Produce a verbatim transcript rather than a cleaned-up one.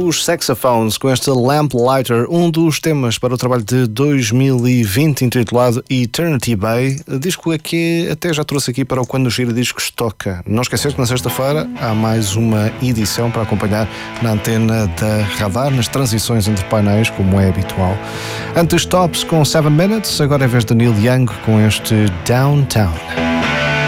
os Saxophones com este Lamplighter, um dos temas para o trabalho de dois mil e vinte intitulado Eternity Bay, disco que até já trouxe aqui para o Quando o Gira Discos toca. Não esquecer que na sexta-feira há mais uma edição para acompanhar na antena da Radar, nas transições entre painéis, como é habitual. Antes Tops com seven minutes, agora é vez de Neil Young com este Downtown.